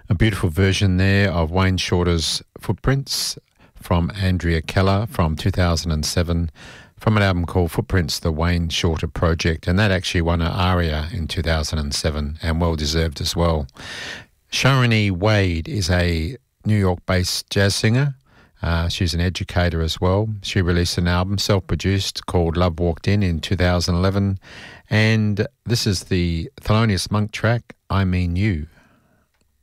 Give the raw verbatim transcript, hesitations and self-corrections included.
A beautiful version there of Wayne Shorter's Footprints from Andrea Keller from two thousand seven from an album called Footprints, the Wayne Shorter Project, and that actually won an ARIA in two thousand seven and well deserved as well. Sharoni Wade is a New York-based jazz singer. Uh, she's an educator as well. She released an album, self-produced, called Love Walked In in two thousand eleven, and this is the Thelonious Monk track, I Mean You.